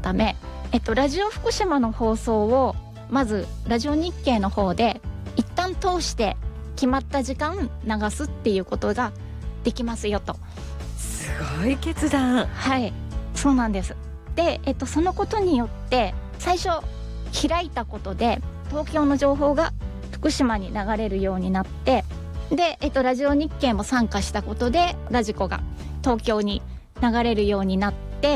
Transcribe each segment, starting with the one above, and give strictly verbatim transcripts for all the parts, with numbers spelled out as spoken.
ため、えっと、ラジオ福島の放送をまずラジオ日経の方で一旦通して決まった時間流すっていうことができますよと。 すごい決断。 はい、そうなんです。で、えっと、そのことによって最初開いたことで東京の情報が福島に流れるようになって、で、えっと、ラジオ日経も参加したことでラジコが東京に流れるようになって、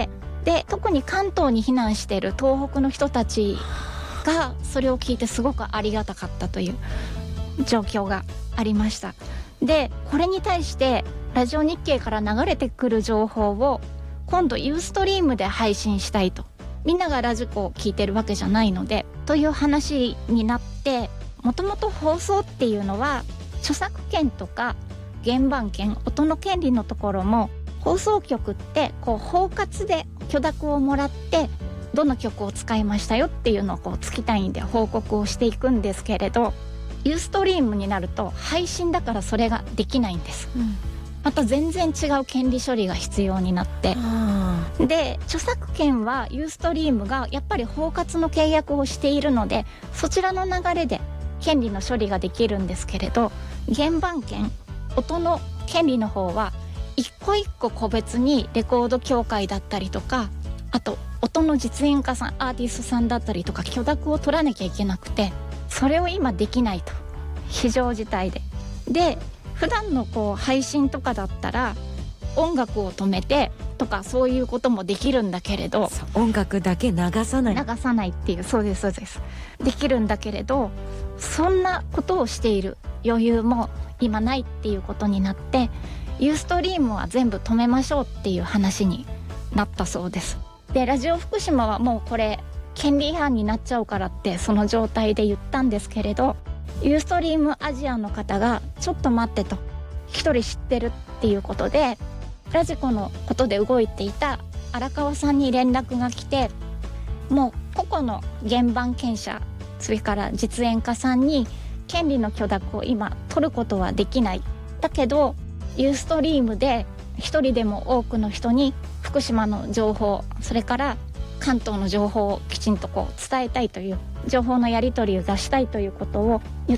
で特に関東に避難している東北の人たちがそれを聞いてすごくありがたかったという状況がありました。でこれに対してラジオ日経から流れてくる情報を今度ユーストリームで配信したいと、みんながラジコを聞いてるわけじゃないのでという話になって、もともと放送っていうのは著作権とか原版権、音の権利のところも放送局ってこう包括で許諾をもらってどの曲を使いましたよっていうのをこう月単位で報告をしていくんですけれど、ユーストリームになると配信だからそれができないんです、うん、また全然違う権利処理が必要になって、で著作権はユーストリームがやっぱり包括の契約をしているのでそちらの流れで権利の処理ができるんですけれど、原版権、音の権利の方は一個一個個別にレコード協会だったりとか、あと音の実演家さん、アーティストさんだったりとか許諾を取らなきゃいけなくて、それを今できないと、非常事態で。で普段のこう配信とかだったら音楽を止めてとかそういうこともできるんだけれど、 音楽だけ流さない流さないっていう、そうですそうです、できるんだけれどそんなことをしている余裕も今ないっていうことになって、ユーストリームは全部止めましょうっていう話になったそうです。でラジオ福島はもうこれ権利違反になっちゃうからってその状態で言ったんですけれど、ユーストリームアジアの方がちょっと待ってと、一人知ってるっていうことでラジコのことで動いていた荒川さんに連絡が来て、もう個々の原版権者、それから実演家さんに権利の許諾を今取ることはできない、だけどユーストリームで一人でも多くの人に福島の情報、それから関東の情報をきちんとこう伝えたいという、情報のやり取りを出したいということを言って、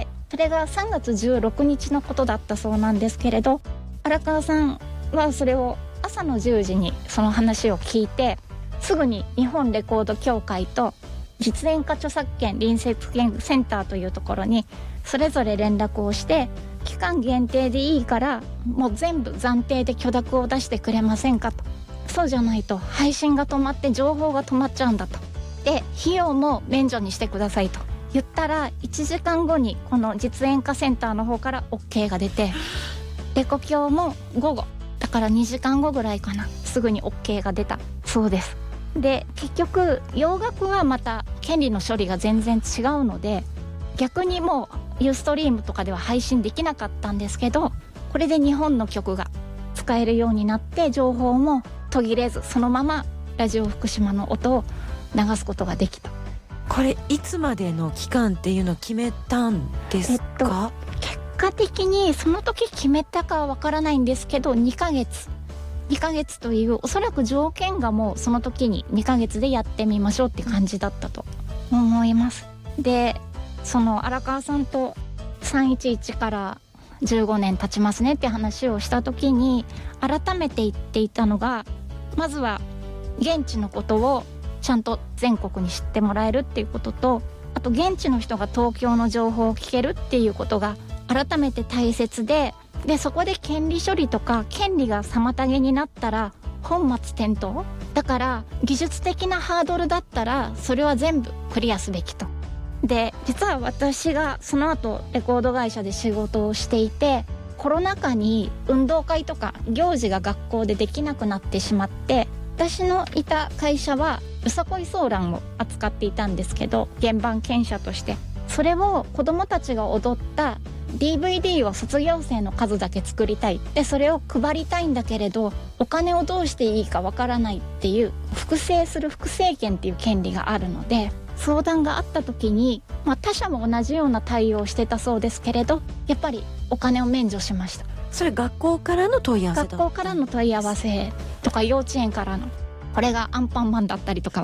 それがさんがつじゅうろくにちのことだったそうなんですけれど、荒川さんはそれを朝のじゅうじにその話を聞いて、すぐに日本レコード協会と実演家著作権隣接権センターというところにそれぞれ連絡をして、期間限定でいいからもう全部暫定で許諾を出してくれませんかと、そうじゃないと配信が止まって情報が止まっちゃうんだと、で費用も免除にしてくださいと言ったら、いちじかんごにこの実演家センターの方から オーケー が出て、レコ協も午後だからにじかんごぐらいかな、すぐに オーケー が出たそうです。で結局洋楽はまた権利の処理が全然違うので、逆にもうユーストリームとかでは配信できなかったんですけど、これで日本の曲が使えるようになって情報も途切れずそのままラジオ福島の音を流すことができた。 これいつまでの期間っていうのを決めたんですか？ えっと、結果的にその時決めたかはわからないんですけど、にかげつにかげつというおそらく条件がもうその時ににかげつでやってみましょうって感じだったと思います。でその荒川さんとさんいちいちからじゅうごねん経ちますねって話をした時に改めて言っていたのが、まずは現地のことをちゃんと全国に知ってもらえるっていうことと、あと現地の人が東京の情報を聞けるっていうことが改めて大切で、でそこで権利処理とか権利が妨げになったら本末転倒だから、技術的なハードルだったらそれは全部クリアすべきと。で実は私がその後レコード会社で仕事をしていて、コロナ禍に運動会とか行事が学校でできなくなってしまって、私のいた会社はよさこいソーランを扱っていたんですけど、原版権者としてそれを子どもたちが踊った ディーブイディー を卒業生の数だけ作りたい、でそれを配りたいんだけれどお金をどうしていいかわからないっていう複製する複製権っていう権利があるので、相談があった時に、まあ、他社も同じような対応をしてたそうですけれど、やっぱりお金を免除しました。 それ学校からの問い合わせだった？ 学校からの問い合わせとか幼稚園からの、これがアンパンマンだったりとか